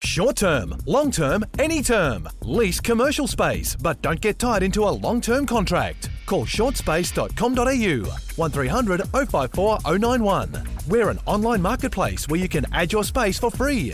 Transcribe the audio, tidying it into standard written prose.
Short term, long term, any term. Lease commercial space, but don't get tied into a long-term contract. Call shortspace.com.au 1300 054 091. We're an online marketplace where you can add your space for free.